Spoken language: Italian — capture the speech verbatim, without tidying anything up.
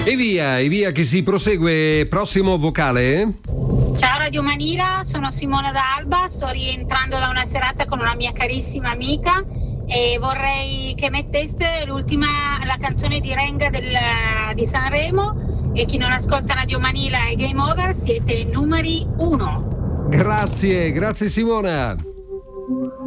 E via, e via che si prosegue. Prossimo vocale. Ciao Radio Manila, sono Simona da Alba, sto rientrando da una serata con una mia carissima amica e vorrei che metteste l'ultima, la canzone di Renga del, di Sanremo, e chi non ascolta Radio Manila e Game Over siete numeri uno. Grazie, grazie Simona.